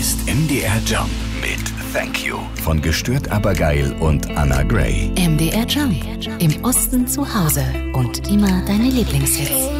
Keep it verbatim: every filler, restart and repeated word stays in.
ist M D R Jump mit Thank You von Gestört aber geil und Anna Gray. M D R Jump. Im Osten zu Hause und immer deine Lieblingshits.